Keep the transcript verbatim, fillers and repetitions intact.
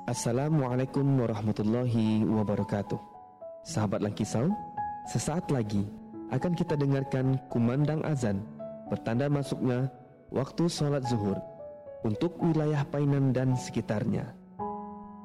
Assalamualaikum warahmatullahi wabarakatuh. Sahabat Langkisau, sesaat lagi akan kita dengarkan kumandang azan bertanda masuknya waktu sholat zuhur untuk wilayah Painan dan sekitarnya.